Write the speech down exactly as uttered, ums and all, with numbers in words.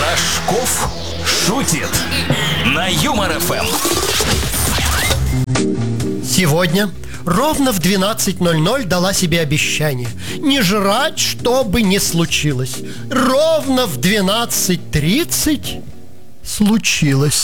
Рожков шутит на Юмор эф эм. Сегодня ровно в двенадцать ноль ноль дала себе обещание не жрать, что бы ни случилось. Ровно в двенадцать тридцать случилось.